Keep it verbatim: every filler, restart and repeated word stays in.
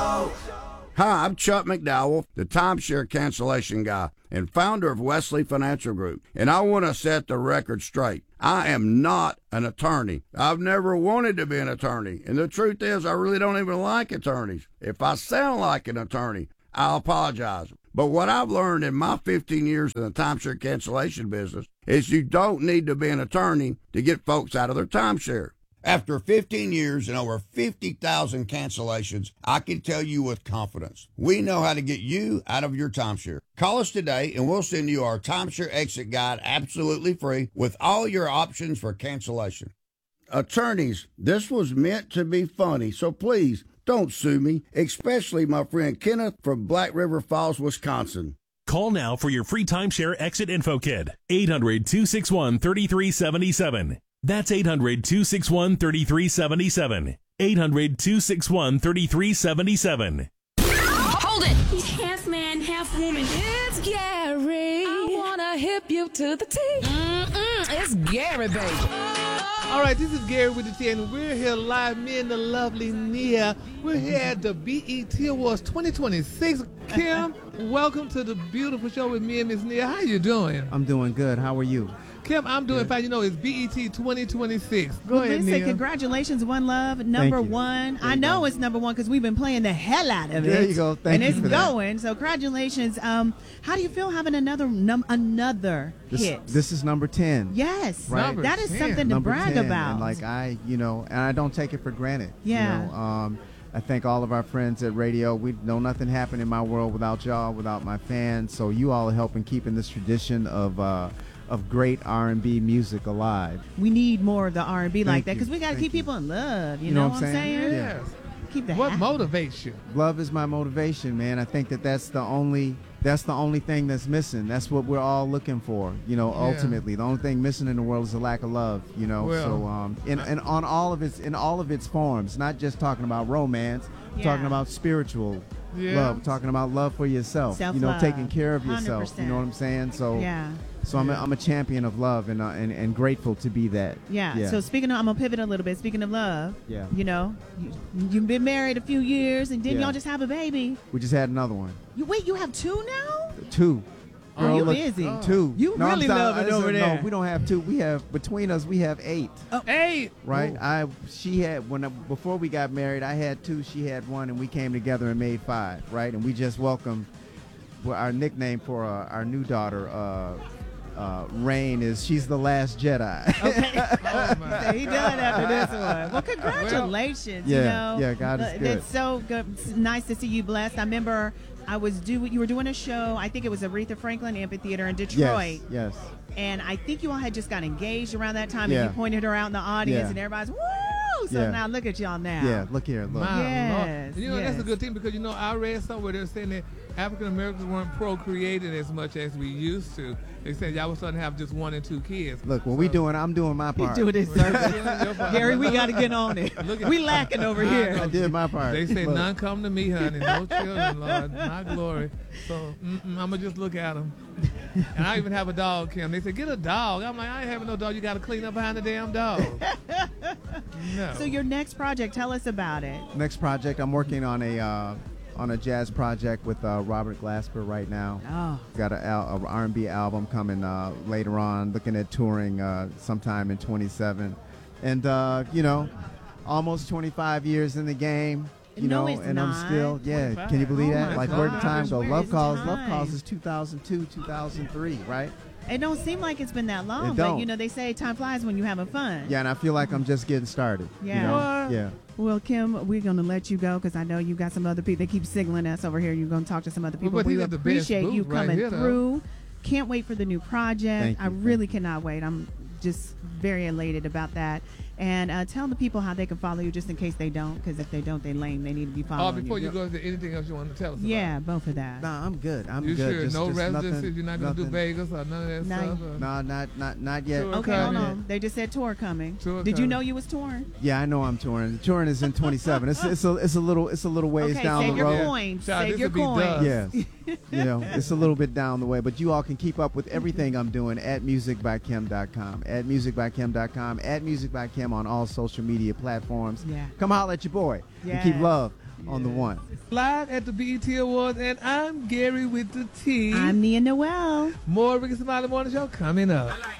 Show. Hi, I'm Chuck McDowell, the timeshare cancellation guy and founder of Wesley Financial Group, and I want to set the record straight. I am not an attorney. I've never wanted to be an attorney, and the truth is I really don't even like attorneys. If I sound like an attorney, I'll apologize. But what I've learned in my fifteen years in the timeshare cancellation business is you don't need to be an attorney to get folks out of their timeshare. After fifteen years and over fifty thousand cancellations, I can tell you with confidence, we know how to get you out of your timeshare. Call us today and we'll send you our timeshare exit guide absolutely free with all your options for cancellation. Attorneys, this was meant to be funny, so please don't sue me, especially my friend Kenneth from Black River Falls, Wisconsin. Call now for your free timeshare exit info kit. eight hundred, two six one, three three seven seven. That's eight hundred, two six one, three three seven seven. eight hundred, two six one, three three seven seven. Hold it! He's half man, half woman. It's Gary. I wanna hip you to the T. Mm-mm, it's Gary, baby. All right, this is Gary with the T, and we're here live, me and the lovely Nia. We're here at the B E T Awards twenty twenty-six. Kim, welcome to the beautiful show with me and Miss Nia. How you doing? I'm doing good. How are you? Kim, I'm doing fine. You know, it's B E T twenty twenty-six. Go well, ahead, Lisa, Nia. congratulations, One Love, number one. There I you know go. it's number one because we've been playing the hell out of it. There you go. Thank and you it's for that. going. So congratulations. Um, how do you feel having another num- another This, hit? this is number ten. Yes, Right. Number that is ten. something to Number brag ten. about. And like I, you know, and I don't take it for granted. Yeah. You know, um, I thank all of our friends at radio. We know nothing happened in my world without y'all, without my fans. So you all are helping keeping this tradition of uh, of great R and B music alive. we need more of the R and B like Thank that you. because we got to Thank keep you. people in love. You, You know, know what I'm saying? Yeah. Yes. Keep the What happy. motivates you? Love is my motivation, man. I think that that's the only that's the only thing that's missing. That's what we're all looking for, you know. Yeah. Ultimately, the only thing missing in the world is a lack of love, you know. Well, so, um, and, and on all of its in all of its forms, not just talking about romance, we're Yeah. talking about spiritual Yeah. love, we're talking about love for yourself, you know, Self-love. taking care of yourself. one hundred percent. You know what I'm saying? So, Yeah. so I'm a, I'm a champion of love, and uh, and and grateful to be that. Yeah. Yeah. So speaking of, I'm gonna pivot a little bit. Speaking of love, Yeah. you know, you, you've been married a few years, and didn't Yeah. y'all just have a baby? We just had another one, You wait, you have two now? two. Oh, Girl, you look, busy. Two. You No, I'm really sorry, love it I over said, there. No, we don't have two. We have between us. We have eight. Hey. Right. Ooh. I she had when I, before we got married, I had two. She had one, and we came together and made five. Right. And we just welcomed. Well, our nickname for uh, our new daughter, uh, uh, Rain, is she's the last Jedi. Oh, my. He done after this one. Well, congratulations. you Yeah, know, yeah, God is Uh, good. It's so good. It's nice to see you blessed. I remember I was do you were doing a show. I think it was Aretha Franklin Amphitheater in Detroit, yes. Yes. and I think you all had just got engaged around that time, Yeah. and you pointed her out in the audience, Yeah. and everybody's woo. So Yeah. now look at y'all now. Yeah. Look here. Look. My Yes, Lord. You know, that's yes. a good thing because, you know, I read somewhere they're saying that African Americans weren't procreating as much as we used to. They said y'all was starting to have just one and two kids. Look. What we So- doing? I'm doing my He part. doing his Well, you're service. doing your part. Gary, we got to get on it. Look at- We lacking over I here. know. I did my part. They say Look. none come to me, honey. No children, Lord. My glory. So mm-mm, I'm going to just look at them. And I even have a dog, Kim. They say, get a dog. I'm like, I ain't having no dog. You got to clean up behind the damn dog. No. So your next project, tell us about it. Next project, I'm working on a uh, on a jazz project with uh, Robert Glasper right now. Oh. Got a, al- a R and B album coming uh, later on. Looking at touring uh, sometime in twenty-seven, and uh, you know, almost twenty-five years in the game. You No, know, it's and not. I'm still yeah. twenty-five. Can you believe Oh that? my Like God. where did time go? Where Love is Calls. Love time? Calls is two thousand two, two thousand three, right? It don't seem like it's been that long, It but don't. you know they say time flies when you're having fun. Yeah, and I feel like I'm just getting started. Yeah. You know? What? Yeah. Well, Kim, we're gonna let you go because I know you got some other people. They keep signaling us over here. You're gonna talk to some other people. but he we got the best appreciate you booth right coming here, though. through. Can't wait for the new project. Thank you, I thank really you. cannot wait. I'm just very elated about that. And uh, tell the people how they can follow you, just in case they don't, because if they don't, they lame. They need to be Oh, following before you you. go into anything else you want to tell us Yeah, both of that. Nah, I'm good. I'm about. You good. sure? Just, no just residencies? nothing- You're not going to do nothing- Vegas or none of that No. stuff? or- No, not not not yet. Sure. Okay, Okay. hold on. They just said tour coming. Tour Did you coming. know you was touring? Yeah, I know I'm touring. The touring is in twenty-seven. It's it's a it's a little it's a little ways Okay, down save the your road. coins. Child, Save this your will be coins. done. Yes, you know it's a little bit down the way, but you all can keep up with everything I'm doing at music by kim dot com, at music by kim dot com, at music by kim on all social media platforms. Yeah. Come holler at your boy. And keep Yes. love on the one. Live at the B E T Awards, and I'm Gary with the T. I'm Nia Noel. More Ricky Smiley Morning Show coming up.